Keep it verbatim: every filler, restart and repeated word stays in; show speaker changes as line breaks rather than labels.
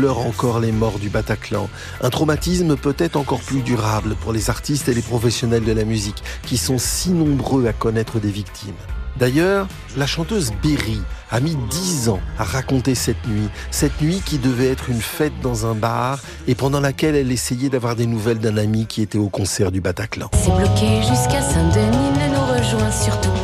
pleure encore les morts du Bataclan. Un traumatisme peut-être encore plus durable pour les artistes et les professionnels de la musique, qui sont si nombreux à connaître des victimes. D'ailleurs, la chanteuse Berry a mis dix ans à raconter cette nuit, cette nuit qui devait être une fête dans un bar et pendant laquelle elle essayait d'avoir des nouvelles d'un ami qui était au concert du Bataclan.
C'est bloqué jusqu'à Saint-Denis, ne nous rejoins surtout